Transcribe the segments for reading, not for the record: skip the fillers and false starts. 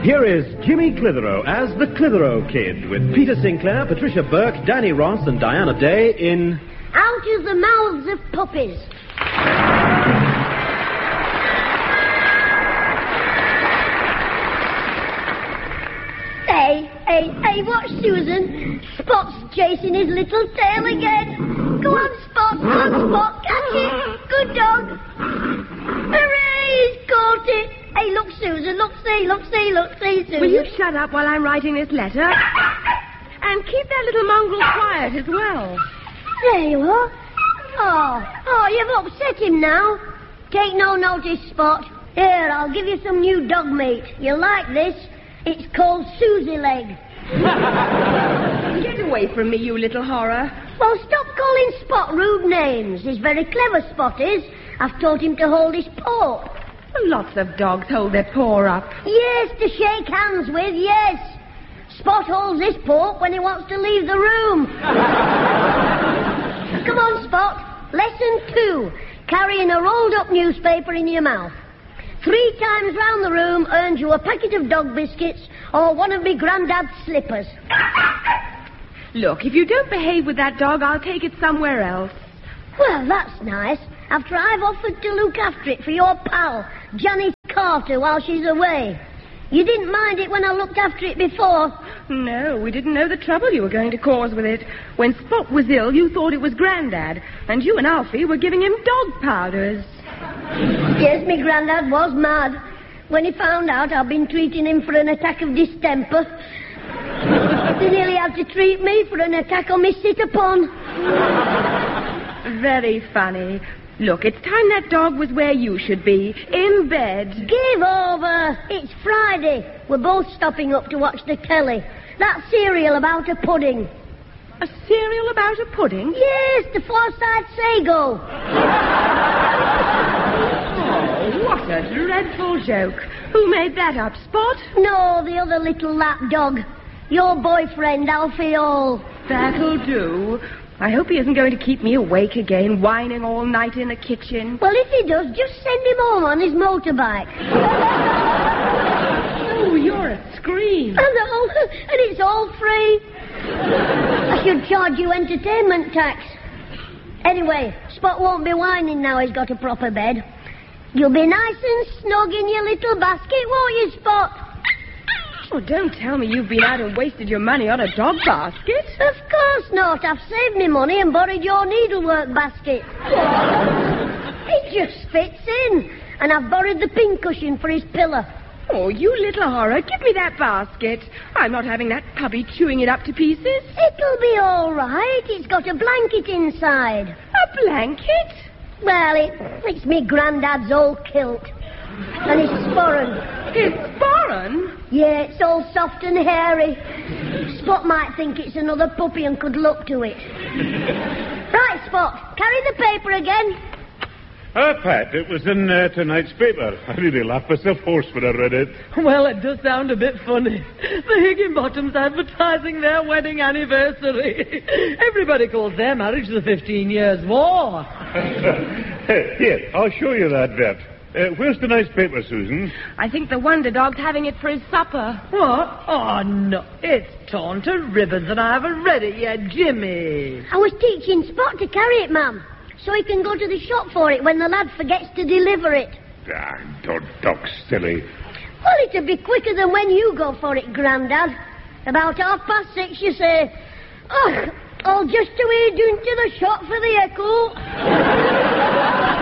Here is Jimmy Clitheroe as the Clitheroe Kid with Peter Sinclair, Patricia Burke, Danny Ross and Diana Day in... Out of the Mouths of Puppies. Hey, watch Susan. Spot's chasing his little tail again. Go on, Spot, catch it. Good dog. Hooray, he's caught it. Hey, look, Susan, look, see, Susan. Will you shut up while I'm writing this letter? And keep that little mongrel quiet as well. There you are. Oh, you've upset him now. Take no notice, Spot. Here, I'll give you some new dog meat. You'll like this. It's called Susie Leg. Get away from me, you little horror. Well, stop calling Spot rude names. He's very clever, Spot is. I've taught him to hold his paw. Lots of dogs hold their paw up. Yes, to shake hands with, yes. Spot holds his paw when he wants to leave the room. Come on, Spot. Lesson 2. Carrying a rolled-up newspaper in your mouth. 3 times round the room earns you a packet of dog biscuits or one of me granddad's slippers. Look, if you don't behave with that dog, I'll take it somewhere else. Well, that's nice. After I've offered to look after it for your pal, Janice Carter, while she's away. You didn't mind it when I looked after it before? No, we didn't know the trouble you were going to cause with it. When Spot was ill, you thought it was Grandad, and you and Alfie were giving him dog powders. Yes, me Grandad was mad. When he found out I'd been treating him for an attack of distemper, he nearly had to treat me for an attack on me sit-upon. Very funny. Look, it's time that dog was where you should be, in bed. Give over. It's Friday. We're both stopping up to watch the telly. That serial about a pudding. A serial about a pudding? Yes, the Forsyth Sago. Oh, what a dreadful joke. Who made that up, Spot? No, the other little lap dog. Your boyfriend, Alfie Hall. That'll do. I hope he isn't going to keep me awake again, whining all night in the kitchen. Well, if he does, just send him home on his motorbike. Oh, you're a scream. And it's all free. I should charge you entertainment tax. Anyway, Spot won't be whining now he's got a proper bed. You'll be nice and snug in your little basket, won't you, Spot? Oh, don't tell me you've been out and wasted your money on a dog basket. Of course not. I've saved me money and borrowed your needlework basket. It just fits in. And I've borrowed the pincushion for his pillow. Oh, you little horror, give me that basket. I'm not having that puppy chewing it up to pieces. It'll be all right. It's got a blanket inside. A blanket? Well, it's me Grandad's old kilt. And it's foreign. It's foreign? Yeah, it's all soft and hairy. Spot might think it's another puppy and could look to it. Right, Spot, carry the paper again. Pat, it was in tonight's paper. I really laughed myself hoarse when I read it. Well, it does sound a bit funny. The Higginbottoms advertising their wedding anniversary. Everybody calls their marriage the 15 Years' War. Here, I'll show you that, Vet. Where's the nice paper, Susan? I think the Wonder Dog's having it for his supper. What? Oh, no. It's torn to ribbons and I haven't read it yet, Jimmy. I was teaching Spot to carry it, Ma'am, so he can go to the shop for it when the lad forgets to deliver it. Don't talk silly. Well, it'll be quicker than when you go for it, Grandad. About 6:30, you say, "Oh, I'll just away down to the shop for the Echo."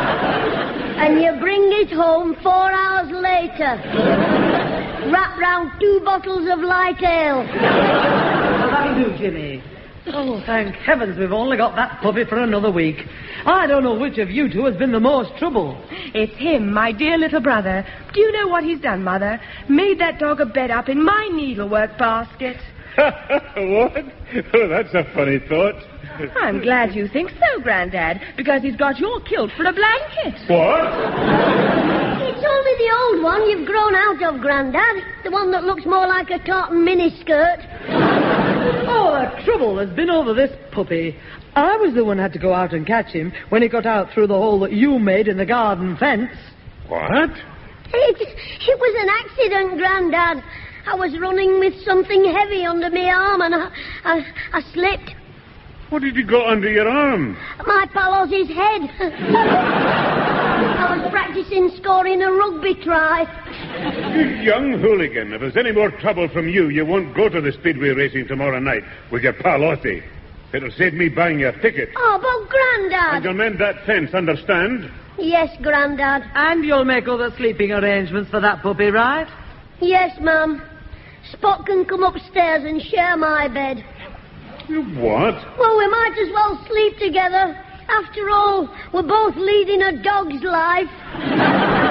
And you bring it home 4 hours later. Wrap round 2 bottles of light ale. That'll do, Jimmy. Oh, thank heavens we've only got that puppy for another week. I don't know which of you two has been the most trouble. It's him, my dear little brother. Do you know what he's done, Mother? Made that dog a bed up in my needlework basket. What? Oh, that's a funny thought. I'm glad you think so, Grandad, because he's got your kilt for a blanket. What? It's only the old one you've grown out of, Grandad. The one that looks more like a tartan miniskirt. Oh, the trouble has been over this puppy. I was the one who had to go out and catch him when he got out through the hole that you made in the garden fence. What? It was an accident, Grandad. I was running with something heavy under my arm and I slipped. What did you got under your arm? My pal Ozzy's head. I was practicing scoring a rugby try. You young hooligan. If there's any more trouble from you, you won't go to the speedway racing tomorrow night with your pal Ozzy. It'll save me buying your ticket. Oh, but Grandad. And you'll mend that fence, understand? Yes, Grandad. And you'll make all the sleeping arrangements for that puppy, right? Yes, Mum. Spot can come upstairs and share my bed. You what? Well, we might as well sleep together. After all, we're both leading a dog's life.